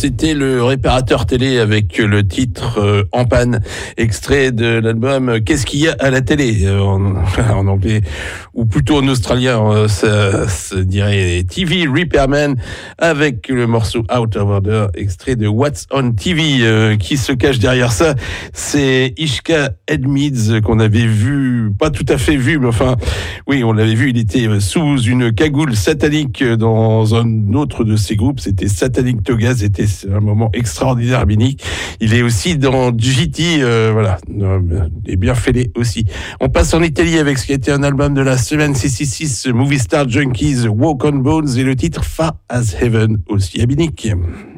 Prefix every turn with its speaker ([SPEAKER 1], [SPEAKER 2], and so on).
[SPEAKER 1] C'était le réparateur télé avec le titre En panne, extrait de l'album Qu'est-ce qu'il y a à la télé en anglais, ou plutôt en australien, ça se dirait TV Repairman, avec le morceau Out of Order, extrait de What's on TV. Qui se cache derrière ça, c'est Ishka Edmeads, qu'on avait vu, pas tout à fait vu, mais enfin, oui, on l'avait vu, il était sous une cagoule satanique dans un autre de ses groupes, c'était Satanic Toga, c'était un moment extraordinaire à Binic. Il est aussi dans GT, voilà, et bien fêlé aussi. On passe en Italie avec ce qui a été un album de la semaine 666, Movie Star Junkies, Walk on Bones, et le titre Far as Heaven, aussi à Binic.